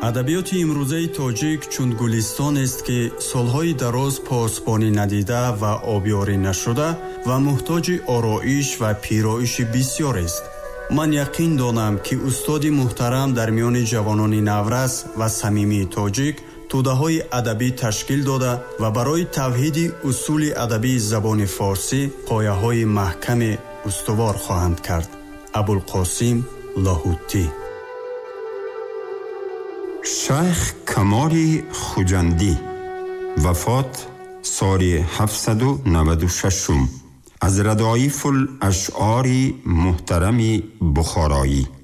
адабиёти имрӯзаи тоҷик чун гулистоneст ки солҳои дароз посбонӣ надида ва обёрӣ нашуда ва муҳтоҷи ороиш ва пироиши бисёрест. ман яқин донам ки устоди муҳтарам дар миёни ҷавонони наврас ва самимии тоҷик тӯдаҳои адабӣ ташкил дода ва барои тавҳиди усули адабии забони форсӣ қояҳои маҳкаме устувор хоҳанд кард. абулқосим лоҳутӣ. шайх камоли хуҷандӣ. вафот соли 796 аз радоифул ашъори муҳтарами бухороӣ.